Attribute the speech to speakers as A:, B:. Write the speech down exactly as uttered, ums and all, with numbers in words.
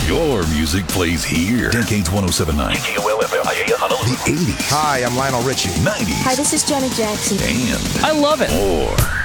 A: Your music plays here. Decades one oh seven point nine. K K O L F L I A Honolulu. The eighties.
B: Hi, I'm Lionel Richie.
A: nineties.
C: Hi, this is Janet Jackson.
A: And
D: I love it.
A: more.